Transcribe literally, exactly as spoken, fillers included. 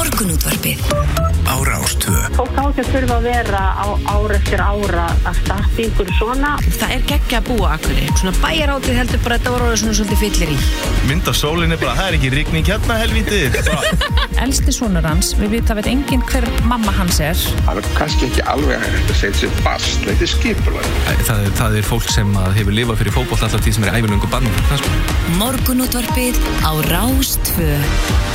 Morgunútvarpið á Rás tvö. Fólk á ekki að þurfa að vera á ára eftir ára að starta ykkur svona. Það er geggja að búa Akureyri. Svona bæjarhátíð heldur bara að þetta voru orðið svona svolítið fyllir í. Mynd af sólinni bara, það er ekki rigning hérna helvítið. Elsti sonur hans, við vita veit enginn hver mamma hans er. Það er kannski ekki alveg hægt að segja sér bast, þetta er skipulag. Það, það er fólk sem hefur lifað fyrir fótbolta alltaf því sem er ævilöngu bann. Morgunútvarpið á Rás tvö.